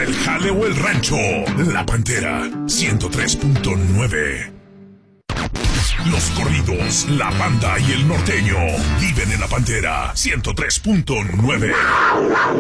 importa el jale o el rancho, La Pantera 103.9. Los corridos, la banda y el norteño viven en La Pantera 103.9.